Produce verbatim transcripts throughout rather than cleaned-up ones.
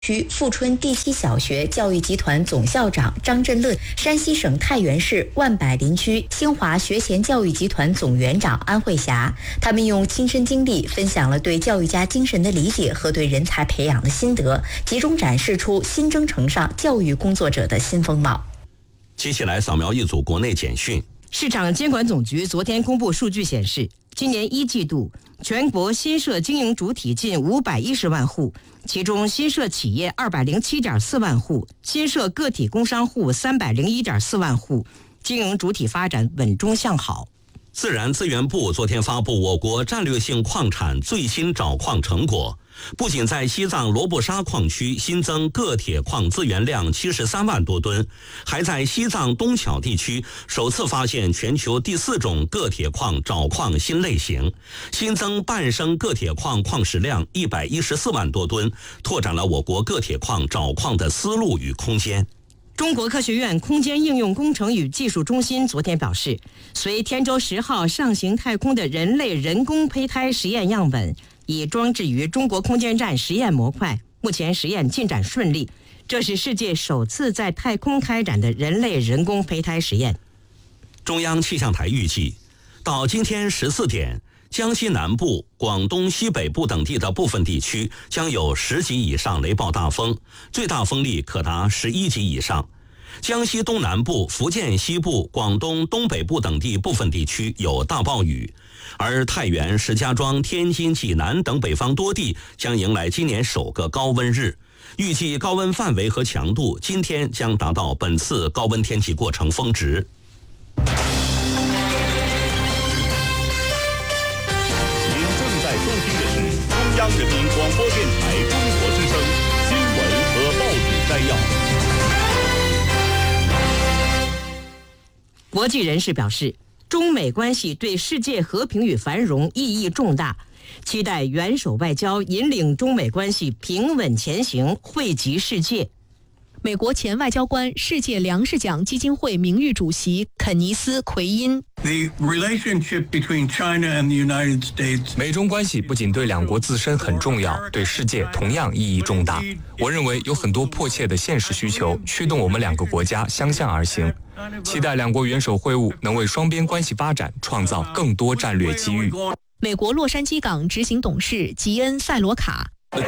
区富春第七小学教育集团总校长张振乐，山西省太原市万柏林区新华学前教育集团总园长安慧霞，他们用亲身经历分享了对教育家精神的理解和对人才培养的心得，集中展示出新征程上教育工作者的新风貌。 接下来扫描一组国内简讯。 市场监管总局昨天公布数据显示，今年一季度全国新设经营主体近五百一十万户，其中新设企业二百零七点四万户，新设个体工商户三百零一点四万户，经营主体发展稳中向好。 自然资源部昨天发布我国战略性矿产最新找矿成果，不仅在西藏罗布沙矿区新增铬铁矿资源量七十三万多吨，还在西藏东巧地区首次发现全球第四种铬铁矿找矿新类型，新增半升铬铁矿矿石量一百一十四万多吨，拓展了我国铬铁矿找矿的思路与空间。 中国科学院空间应用工程与技术中心昨天表示，随天舟十号上行太空的人类人工胚胎实验样本已装置于中国空间站实验模块，目前实验进展顺利，这是世界首次在太空开展的人类人工胚胎实验。 中央气象台预计，到今天十四点，江西南部、广东西北部等地的部分地区将有十级以上雷暴大风，最大风力可达十一级以上。江西东南部、福建西部、广东东北部等地部分地区有大暴雨，而太原、石家庄、天津、济南等北方多地将迎来今年首个高温日。预计高温范围和强度今天将达到本次高温天气过程峰值。 您正在收听的是中央人民广播电台中国之声新闻和报纸摘要。 国际人士表示，中美关系对世界和平与繁荣意义重大，期待元首外交引领中美关系平稳前行，惠及世界。 美国前外交官、世界粮食奖基金会名誉主席肯尼斯·奎因。 美中关系不仅对两国自身很重要，对世界同样意义重大。我认为有很多迫切的现实需求驱动我们两个国家相向而行，期待两国元首会晤能为双边关系发展创造更多战略机遇。 美国洛杉矶港执行董事吉恩·塞罗卡。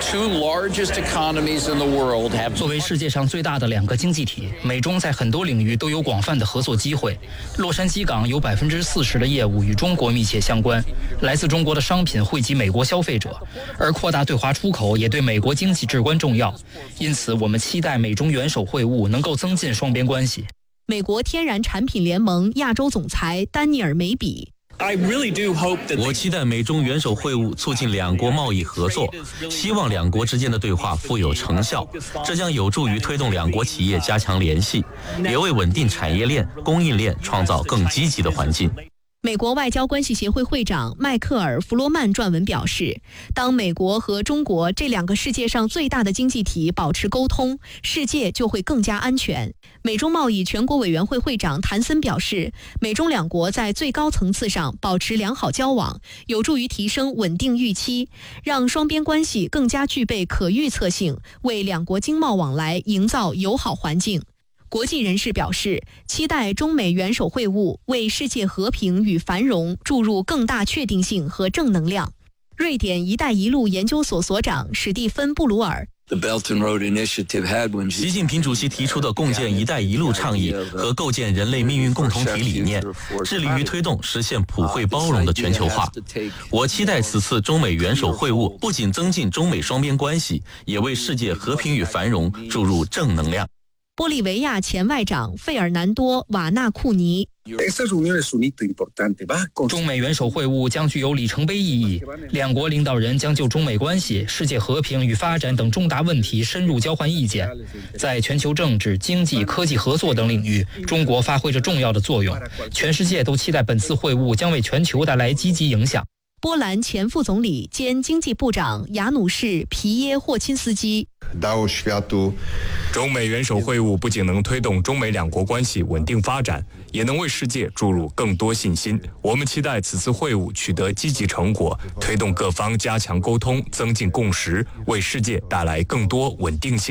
作为世界上最大的两个经济体，美中在很多领域都有广泛的合作机会。洛杉矶港有百分之四十的业务与中国密切相关，来自中国的商品惠及美国消费者，而扩大对华出口也对美国经济至关重要。因此，我们期待美中元首会晤能够增进双边关系。 美国天然产品联盟亚洲总裁丹尼尔·梅比。 我期待美中元首会晤促进两国贸易合作，希望两国之间的对话富有成效，这将有助于推动两国企业加强联系，也为稳定产业链、供应链创造更积极的环境。 美国外交关系协会会长迈克尔·弗罗曼撰文表示，当美国和中国这两个世界上最大的经济体保持沟通，世界就会更加安全。美中贸易全国委员会会长谭森表示，美中两国在最高层次上保持良好交往，有助于提升稳定预期，让双边关系更加具备可预测性，为两国经贸往来营造友好环境。国际人士表示，期待中美元首会晤为世界和平与繁荣注入更大确定性和正能量。瑞典“一带一路”研究所所长史蒂芬·布鲁尔。 习近平主席提出的共建“一带一路”倡议和构建人类命运共同体理念，致力于推动实现普惠包容的全球化。我期待此次中美元首会晤不仅增进中美双边关系，也为世界和平与繁荣注入正能量。 玻利维亚前外长费尔南多·瓦纳库尼。 中美元首会晤将具有里程碑意义，两国领导人将就中美关系、世界和平与发展等重大问题深入交换意见。在全球政治、经济、科技合作等领域，中国发挥着重要的作用。全世界都期待本次会晤将为全球带来积极影响。 波兰前副总理兼经济部长雅努士·皮耶霍钦斯基。 中美元首会晤不仅能推动中美两国关系稳定发展，也能为世界注入更多信心。我们期待此次会晤取得积极成果，推动各方加强沟通，增进共识，为世界带来更多稳定性。